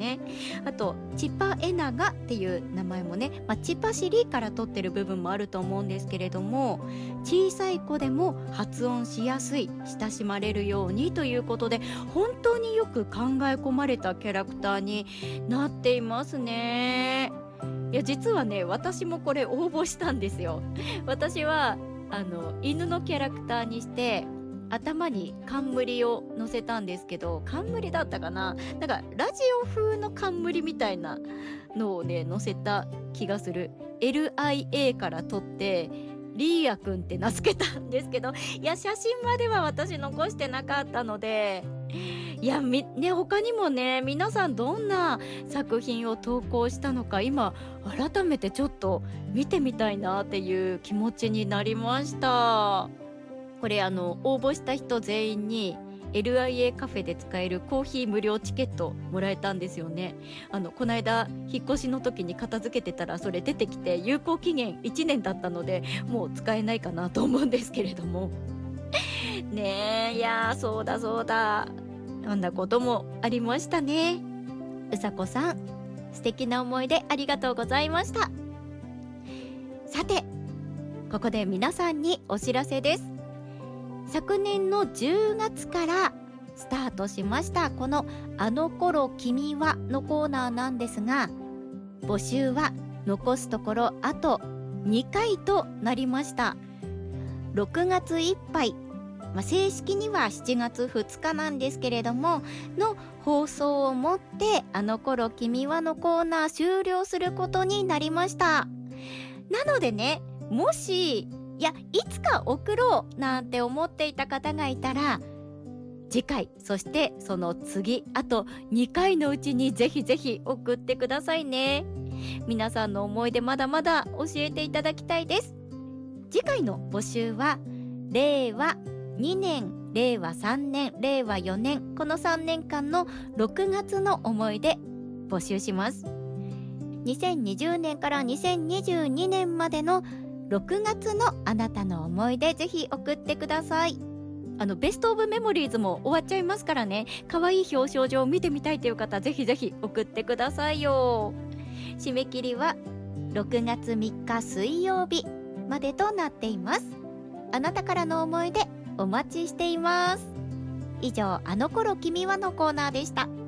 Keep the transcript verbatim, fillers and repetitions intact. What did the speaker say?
ね。あとチパエナガっていう名前もね、まあ、チパシリから取ってる部分もあると思うんですけれども、小さい子でも発音しやすい、親しまれるようにということで、本当によく考え込まれたキャラクターになっていますね。いや実はね、私もこれ応募したんですよ。私はあの犬のキャラクターにして頭に冠を乗せたんですけど、冠だったかな、なんかラジオ風の冠みたいなのをね乗せた気がする。 エルアイエー から取ってリーヤくんって名付けたんですけど、いや写真までは私残してなかったので、いやみね他にもね、皆さんどんな作品を投稿したのか今改めてちょっと見てみたいなっていう気持ちになりました。これあの応募した人全員に エルアイエー カフェで使えるコーヒー無料チケットもらえたんですよね。あのこの間引っ越しの時に片付けてたらそれ出てきて、有効期限いちねんだったのでもう使えないかなと思うんですけれどもねえ、いやそうだそうだ、そんなこともありましたね。うさこさん、素敵な思い出ありがとうございました。さてここで皆さんにお知らせです。昨年のじゅうがつからスタートしましたこのあの頃君はのコーナーなんですが、募集は残すところあとにかいとなりました。ろくがついっぱい、まあ、正式にはしちがつふつかなんですけれどもの放送をもってあの頃君はのコーナー終了することになりました。なのでね、もしいやいつか送ろうなんて思っていた方がいたら、次回そしてその次あとにかいのうちにぜひぜひ送ってくださいね。皆さんの思い出まだまだ教えていただきたいです。次回の募集はれいわにねん、れいわさんねん、れいわよねん、このさんねんかんのろくがつの思い出募集します。にせんにじゅうねんからにせんにじゅうにねんまでのろくがつのあなたの思い出ぜひ送ってください。あのベストオブメモリーズも終わっちゃいますからね、可愛い表彰状を見てみたいという方ぜひぜひ送ってくださいよ。締め切りはろくがつみっか水曜日までとなっています。あなたからの思い出お待ちしています。以上、あの頃君はのコーナーでした。